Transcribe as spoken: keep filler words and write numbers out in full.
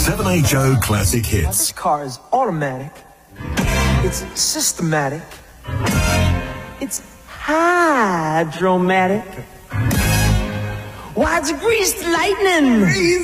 seven H O Classic Now, Hits. this car is automatic. It's systematic. It's hydromatic. Why, it's greased lightning.